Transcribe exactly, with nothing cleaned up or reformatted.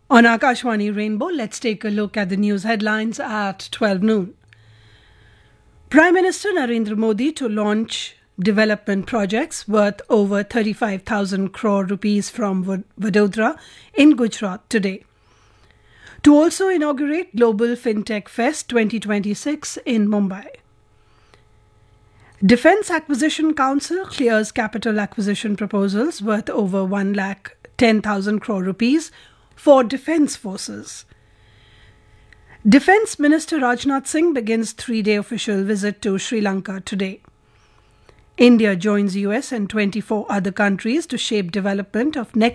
On Akashvani Rainbow, let's take a look at the news headlines at twelve noon. Prime Minister Narendra Modi to launch development projects worth over thirty-five thousand crore rupees from Vadodara in Gujarat today. To also inaugurate Global FinTech Fest twenty twenty-six in Mumbai. Defence Acquisition Council clears capital acquisition proposals worth over one lakh ten thousand crore rupees for defence forces. Defence Minister Rajnath Singh begins three-day official visit to Sri Lanka today. India joins U S and twenty-four other countries to shape development of next